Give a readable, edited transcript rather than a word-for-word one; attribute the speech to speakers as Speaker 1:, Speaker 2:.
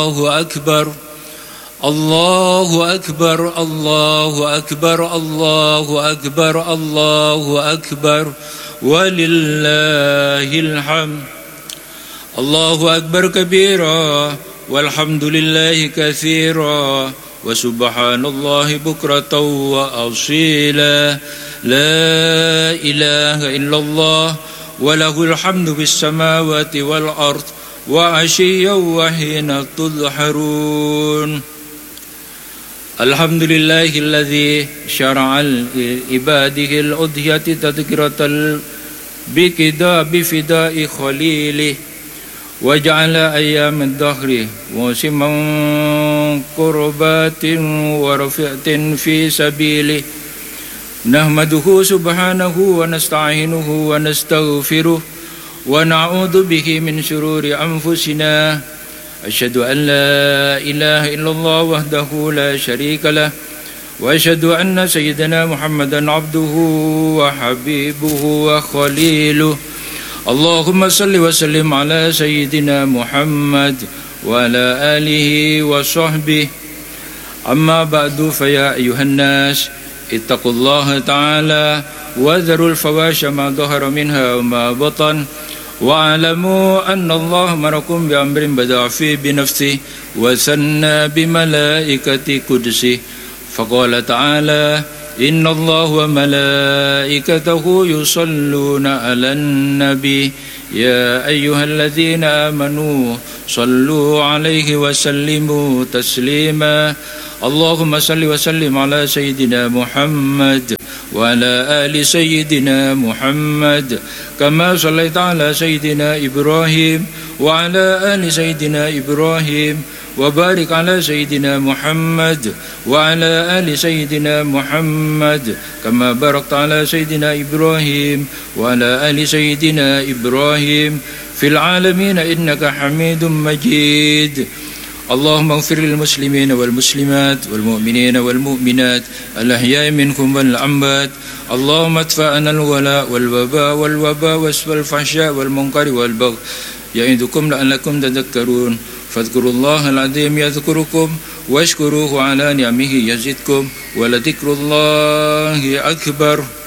Speaker 1: الله أكبر الله أكبر الله أكبر الله أكبر الله أكبر ولله الحمد. الله أكبر كبيرا والحمد لله كثيرا وسبحان الله بكرة وأصيلا. لا إله إلا الله وله الحمد في السماوات والأرض وعشيا وحين تظهرون. الحمد لله الذي شرع لعباده الأضحية تذكرة بفداء خليله وجعل أيام الدهر موسما قربات ورفعة في سبيله. نحمده سبحانه ونستعينه ونستغفره ونعوذ به من شرور أنفسنا. أشهد أن لا إله إلا الله وحده لا شريك له وأشهد أن سيدنا محمدا عبده وحبيبه وخليله. اللهم صل وسلم على سيدنا محمد وعلى آله وصحبه. أما بعد فيا أيها الناس اتقوا الله تعالى وذروا الفواحش ما ظهر منها وما بطن واعلموا أن الله أمركم بأمر بدأ فيه بنفسه وثنى بملائكة قدسه فقال تعالى إن الله وملائكته يصلون على النبي يا أيها الذين آمنوا صلوا عليه وسلموا تسليما. اللهم صل وسلم على سيدنا محمد وعلى آل سيدنا محمد كما صليت على سيدنا إبراهيم وعلى آل سيدنا إبراهيم وبارك على سيدنا محمد وعلى آل سيدنا محمد كما باركت على سيدنا إبراهيم وعلى آل سيدنا إبراهيم في العالمين إنك حميد مجيد. اللهم اغفر للمسلمين والمسلمات والمؤمنين والمؤمنات الأحياء منكم والأموات. اللهم ادفع عنا الولاء والوباء والفحشاء والمنكر والبغي يعظكم لعلكم تذكرون. فاذكروا الله العظيم يذكركم واشكروه على نعمه يزدكم ولذكر الله أكبر.